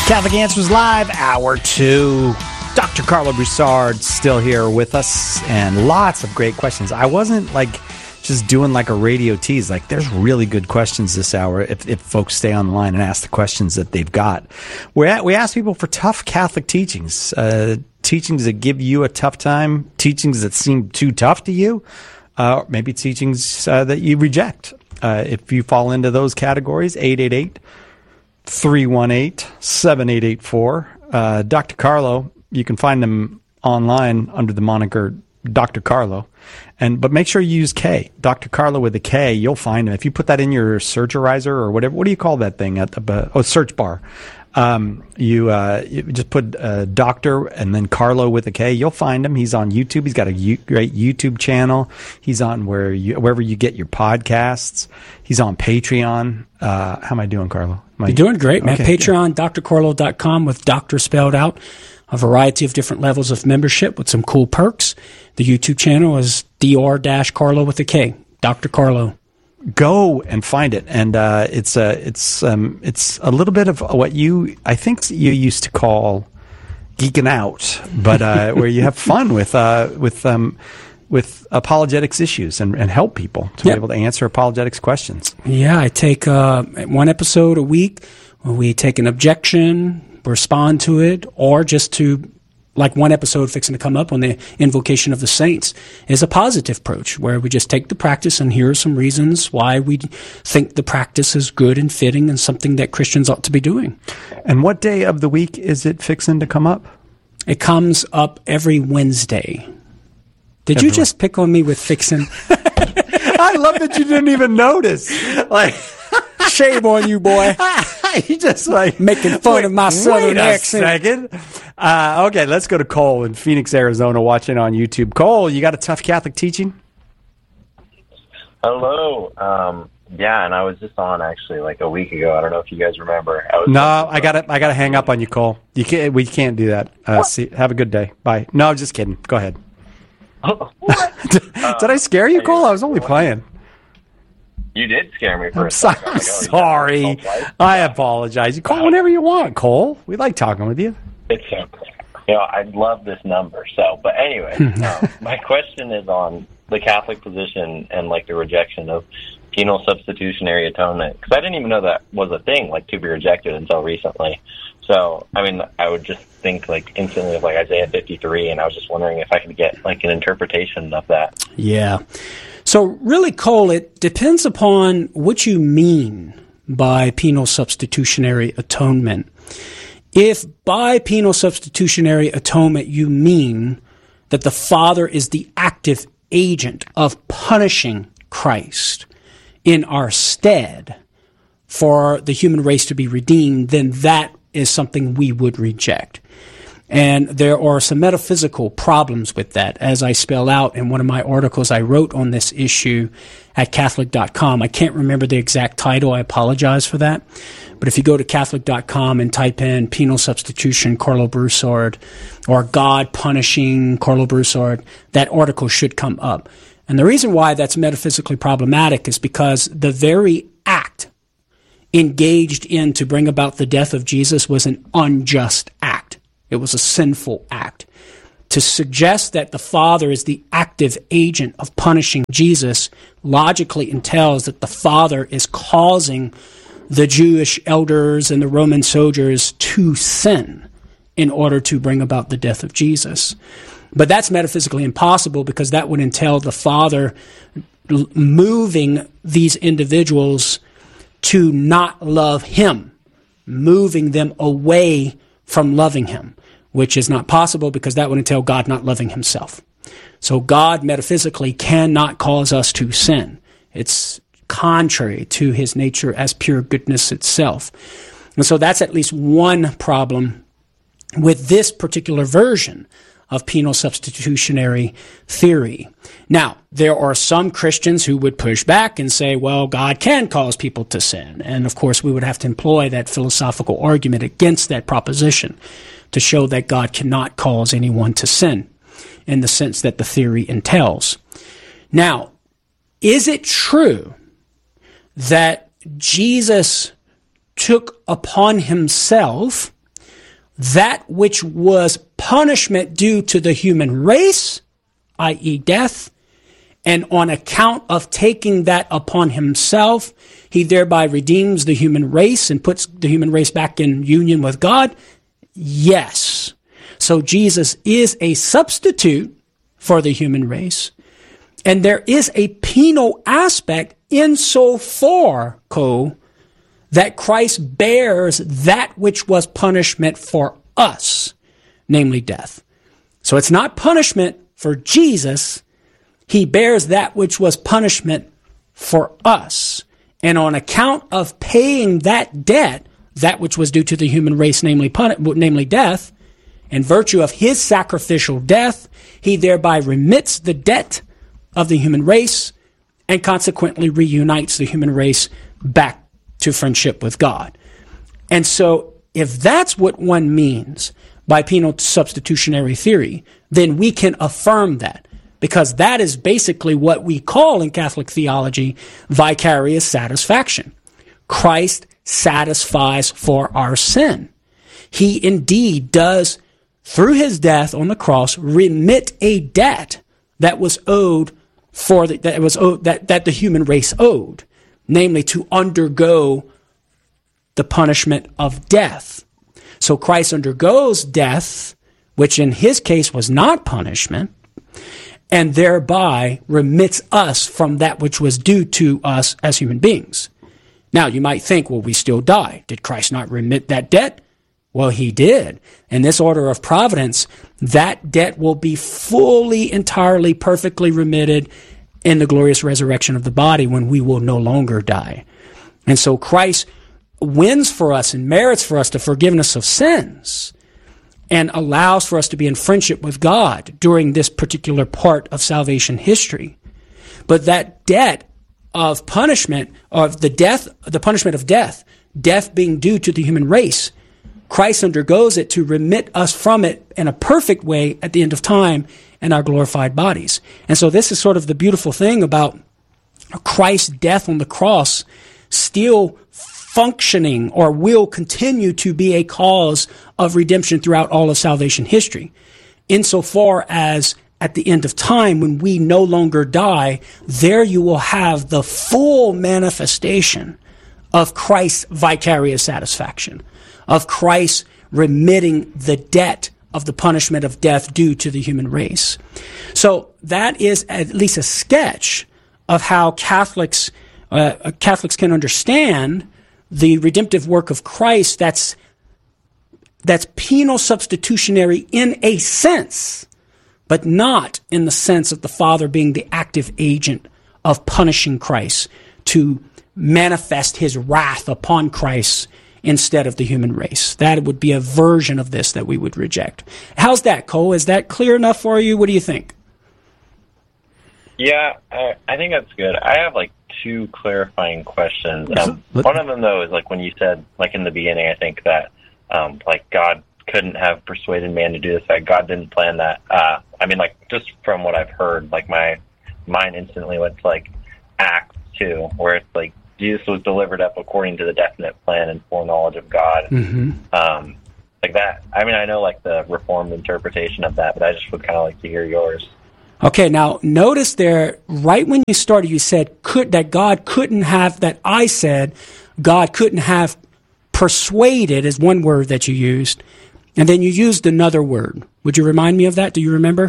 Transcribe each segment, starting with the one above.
Catholic Answers Live, Hour 2. Dr. Carlo Broussard still here with us, and lots of great questions. I wasn't just doing like a radio tease. There's really good questions this hour if folks stay on the line and ask the questions that they've got. We ask people for tough Catholic teachings, teachings that give you a tough time, teachings that seem too tough to you, maybe teachings that you reject. If you fall into those categories, 888-318-7884. Dr. Carlo, you can find him online under the moniker Dr. Carlo. But make sure you use K, Dr. Carlo with a K. You'll find him. If you put that in your searcherizer or whatever, what do you call that thing at the search bar? You just put Doctor and then Carlo with a K. You'll find him. He's on YouTube. He's got a great YouTube channel. He's on wherever you get your podcasts. He's on Patreon. How am I doing, Carlo? You're doing great, man. Okay, Patreon, drcarlo.com with doctor spelled out. A variety of different levels of membership with some cool perks. The YouTube channel is Dr-Carlo with a K, Dr. Carlo. Go and find it, and it's a little bit of what I think you used to call geeking out, but where you have fun with apologetics issues and help people to be able to answer apologetics questions. Yeah, I take one episode a week where we take an objection, respond to it, or just to, like one episode fixing to come up on the invocation of the saints, is a positive approach where we just take the practice and here are some reasons why we think the practice is good and fitting and something that Christians ought to be doing. And what day of the week is it fixing to come up? It comes up every Wednesday. Did you just pick on me with fixing? I love that you didn't even notice. Shame on you, boy. You just making fun of my southern accent. Wait a second. Okay, let's go to Cole in Phoenix, Arizona, watching on YouTube. Cole, you got a tough Catholic teaching? Hello. Yeah, and I was just on actually a week ago. I don't know if you guys remember. I gotta hang up on you, Cole. We can't do that. Have a good day. Bye. No, just kidding. Go ahead. What? Did I scare you, Cole? I was only playing. You did scare me for a second. I'm sorry. I apologize. You call whenever you want, Cole. We like talking with you. It's I love this number. But anyway, my question is on the Catholic position and the rejection of penal substitutionary atonement, because I didn't even know that was a thing, to be rejected until recently. So, I would just think instantly of Isaiah 53, and I was just wondering if I could get an interpretation of that. Yeah. So really, Cole, it depends upon what you mean by penal substitutionary atonement. If by penal substitutionary atonement you mean that the Father is the active agent of punishing Christ in our stead for the human race to be redeemed, then that is something we would reject. And there are some metaphysical problems with that, as I spell out in one of my articles I wrote on this issue at Catholic.com. I can't remember the exact title. I apologize for that. But if you go to Catholic.com and type in penal substitution Carlo Broussard or God punishing Carlo Broussard, that article should come up. And the reason why that's metaphysically problematic is because the very act engaged in to bring about the death of Jesus was an unjust act. It was a sinful act. To suggest that the Father is the active agent of punishing Jesus logically entails that the Father is causing the Jewish elders and the Roman soldiers to sin in order to bring about the death of Jesus. But that's metaphysically impossible because that would entail the Father moving these individuals to not love Him, moving them away from loving Him, which is not possible because that would entail God not loving Himself. So God metaphysically cannot cause us to sin. It's contrary to His nature as pure goodness itself. And so that's at least one problem with this particular version of penal substitutionary theory. Now, there are some Christians who would push back and say, well, God can cause people to sin. And of course, we would have to employ that philosophical argument against that proposition to show that God cannot cause anyone to sin in the sense that the theory entails. Now, is it true that Jesus took upon Himself that which was punishment due to the human race, i.e. death, and on account of taking that upon himself, he thereby redeems the human race and puts the human race back in union with God? Yes. So Jesus is a substitute for the human race. And there is a penal aspect insofar, that Christ bears that which was punishment for us, namely death. So it's not punishment for Jesus. He bears that which was punishment for us. And on account of paying that debt, that which was due to the human race, namely death, in virtue of his sacrificial death, he thereby remits the debt of the human race and consequently reunites the human race back to friendship with God. And so if that's what one means by penal substitutionary theory, then we can affirm that, because that is basically what we call in Catholic theology vicarious satisfaction. Christ satisfies for our sin. He indeed does, through his death on the cross, remit a debt that was owed that the human race owed, namely to undergo the punishment of death. So Christ undergoes death, which in his case was not punishment, and thereby remits us from that which was due to us as human beings. Now, you might think, well, we still die. Did Christ not remit that debt? Well, he did. In this order of providence, that debt will be fully, entirely, perfectly remitted in the glorious resurrection of the body when we will no longer die. And so Christ wins for us and merits for us the forgiveness of sins and allows for us to be in friendship with God during this particular part of salvation history. But that debt of punishment, of the punishment of death being due to the human race, Christ undergoes it to remit us from it in a perfect way at the end of time in our glorified bodies. And so this is sort of the beautiful thing about Christ's death on the cross still functioning or will continue to be a cause of redemption throughout all of salvation history. Insofar as at the end of time, when we no longer die, there you will have the full manifestation of Christ's vicarious satisfaction, of Christ remitting the debt of the punishment of death due to the human race. So that is at least a sketch of how Catholics can understand the redemptive work of Christ that's penal substitutionary in a sense, but not in the sense of the Father being the active agent of punishing Christ to manifest his wrath upon Christ instead of the human race. That would be a version of this that we would reject. How's that, Cole? Is that clear enough for you? What do you think? Yeah, I think that's good. I have two clarifying questions. One of them, though, is when you said, in the beginning, I think that God couldn't have persuaded man to do this, that God didn't plan that. Just from what I've heard, my mind instantly went to Acts 2, where it's Jesus was delivered up according to the definite plan and foreknowledge of God. Mm-hmm. That. I know the Reformed interpretation of that, but I just would kind of like to hear yours. Okay, now notice there, right when you started, you said that God couldn't have, that I said God couldn't have persuaded is one word that you used, and then you used another word. Would you remind me of that? Do you remember?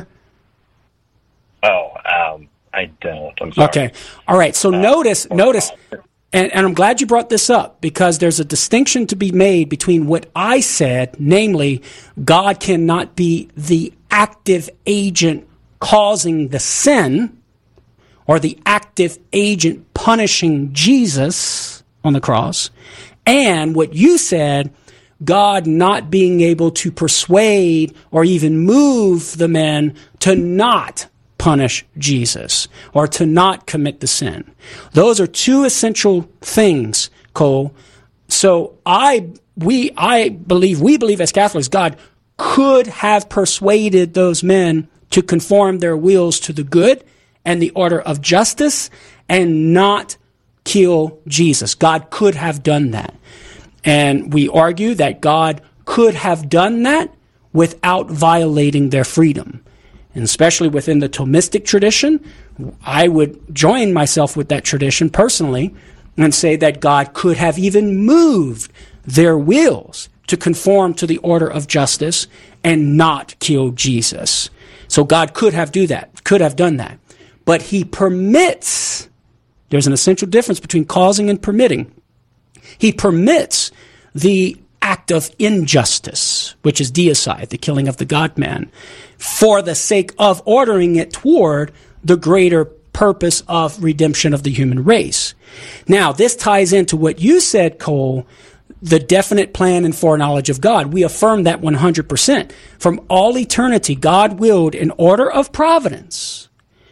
Oh, I don't. I'm sorry. Okay. All right. So notice, and I'm glad you brought this up, because there's a distinction to be made between what I said, namely, God cannot be the active agent causing the sin, or the active agent punishing Jesus on the cross, and what you said, God not being able to persuade or even move the men to not punish Jesus or to not commit the sin. Those are two essential things, Cole. So we believe as Catholics, God could have persuaded those men to conform their wills to the good and the order of justice and not kill Jesus. God could have done that. And we argue that God could have done that without violating their freedom. And especially within the Thomistic tradition, I would join myself with that tradition personally and say that God could have even moved their wills to conform to the order of justice and not kill Jesus. So God could have done that. But he permits, there's an essential difference between causing and permitting. He permits the act of injustice, which is deicide, the killing of the God-man, for the sake of ordering it toward the greater purpose of redemption of the human race. Now, this ties into what you said, Cole, the definite plan and foreknowledge of God. We affirm that 100%. From all eternity, God willed an order of providence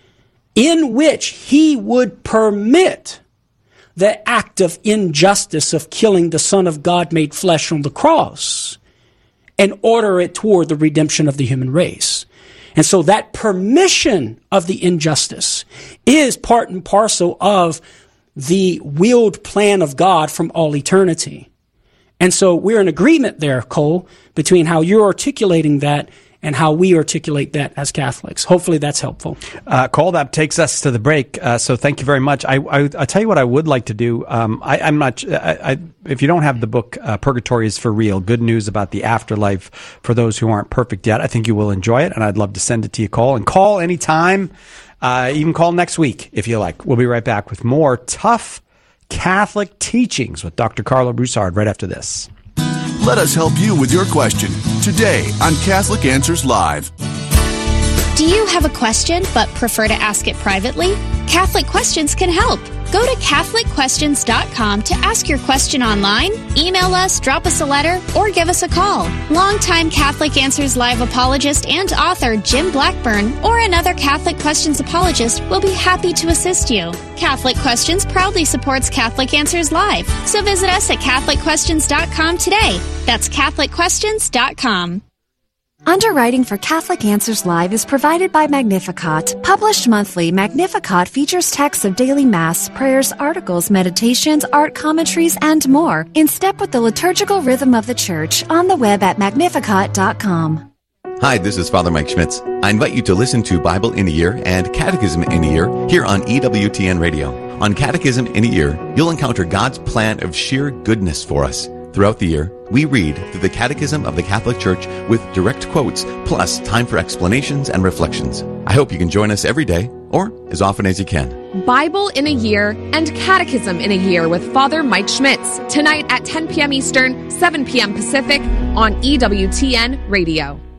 in which he would permit the act of injustice of killing the Son of God made flesh on the cross and order it toward the redemption of the human race. And so that permission of the injustice is part and parcel of the willed plan of God from all eternity. And so we're in agreement there, Cole, between how you're articulating that and how we articulate that as Catholics. Hopefully that's helpful. Cole, that takes us to the break. So thank you very much. I'll tell you what I would like to do. I'm not. If you don't have the book, Purgatory is for Real, Good News About the Afterlife for Those Who Aren't Perfect Yet, I think you will enjoy it, and I'd love to send it to you, Cole. And call anytime. Even call next week if you like. We'll be right back with more tough Catholic teachings with Dr. Carlo Broussard right after this. Let us help you with your question today on Catholic Answers Live. Do you have a question but prefer to ask it privately? Catholic Questions can help. Go to CatholicQuestions.com to ask your question online, email us, drop us a letter, or give us a call. Longtime Catholic Answers Live apologist and author Jim Blackburn or another Catholic Questions apologist will be happy to assist you. Catholic Questions proudly supports Catholic Answers Live, so visit us at CatholicQuestions.com today. That's CatholicQuestions.com. Underwriting for Catholic Answers Live is provided by Magnificat. Published monthly, Magnificat features texts of daily Mass, prayers, articles, meditations, art commentaries, and more, in step with the liturgical rhythm of the Church, on the web at magnificat.com. Hi, this is Father Mike Schmitz. I invite you to listen to Bible in a Year and Catechism in a Year here on EWTN Radio. On Catechism in a Year, you'll encounter God's plan of sheer goodness for us. Throughout the year, we read through the Catechism of the Catholic Church with direct quotes, plus time for explanations and reflections. I hope you can join us every day, or as often as you can. Bible in a Year and Catechism in a Year with Father Mike Schmitz, tonight at 10 p.m. Eastern, 7 p.m. Pacific, on EWTN Radio.